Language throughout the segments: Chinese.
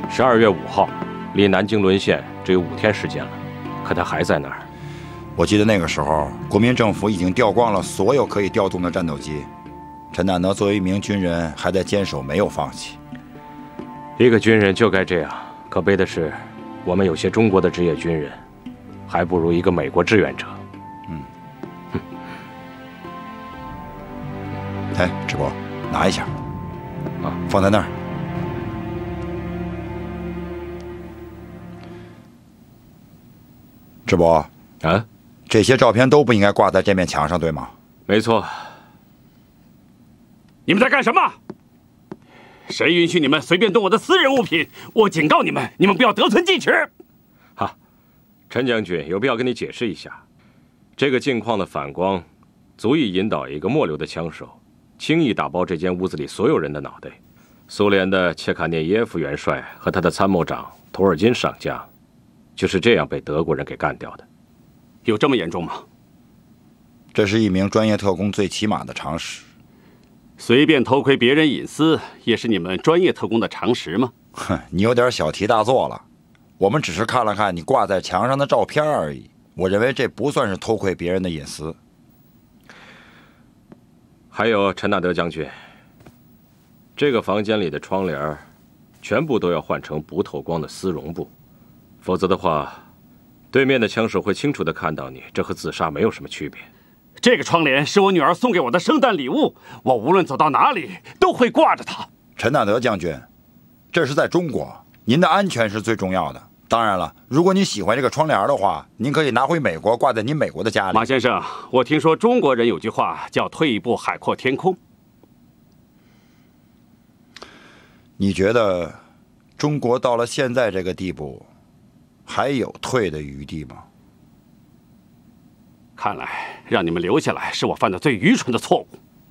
12月5号，离南京沦陷只有5天时间了，可他还在那儿。 我记得那个时候，国民政府已经调光了所有可以调动的战斗机，陈大德作为一名军人，还在坚守，没有放弃。 一个军人就该这样。可悲的是，我们有些中国的职业军人，还不如一个美国志愿者。 哎，直播，拿一下， 啊， 放在那儿。直播， 啊， 这些照片都不应该挂在这面墙上，对吗？ 没错。 你们在干什么？谁允许你们随便动我的私人物品？我警告你们，你们不要得寸进尺。 哈，陈将军，有必要跟你解释一下，这个镜框的反光，足以引导一个末流的枪手轻易打爆这间屋子里所有人的脑袋。苏联的切卡涅耶夫元帅和他的参谋长图尔金上将，就是这样被德国人给干掉的。 有这么严重吗？ 这是一名专业特工最起码的常识。 随便偷窥别人隐私，也是你们专业特工的常识吗？ 哼，你有点小题大做了。我们只是看了看你挂在墙上的照片而已。我认为这不算是偷窥别人的隐私。 还有陈纳德将军，这个房间里的窗帘全部都要换成不透光的丝绒布，否则的话，对面的枪手会清楚地看到你，这和自杀没有什么区别。 这个窗帘是我女儿送给我的圣诞礼物，我无论走到哪里都会挂着它。 陈纳德将军，这是在中国，您的安全是最重要的。当然了，如果你喜欢这个窗帘的话，您可以拿回美国，挂在您美国的家里。 马先生，我听说中国人有句话叫"退一步海阔天空"。 你觉得中国到了现在这个地步，还有退的余地吗？ 看来让你们留下来是我犯的最愚蠢的错误。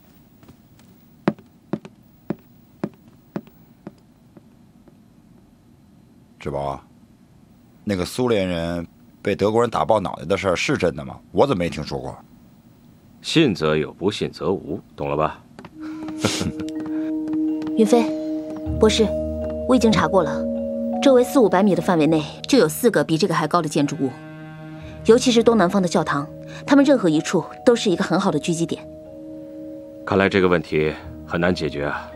志宝，那个苏联人被德国人打爆脑袋的事儿是真的吗？我怎么没听说过？ 信则有，不信则无，懂了吧？ 云飞，博士，我已经查过了，周围400-500米的范围内就有4个比这个还高的建筑物，尤其是东南方的教堂，它们任何一处都是一个很好的狙击点。 看来这个问题很难解决啊。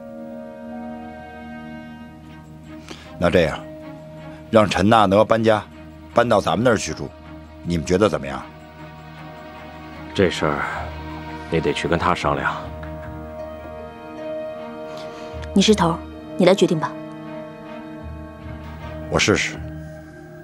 那这样，让陈纳德搬家，搬到咱们那儿去住，你们觉得怎么样？ 这事儿你得去跟他商量。 你是头，你来决定吧。 我试试。